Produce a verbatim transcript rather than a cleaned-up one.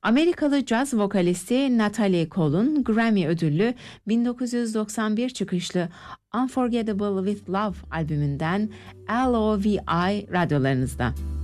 Amerikalı caz vokalisti Natalie Cole'un Grammy ödüllü bin dokuz yüz doksan bir çıkışlı Unforgettable with Love albümünden L O V I radyolarınızda.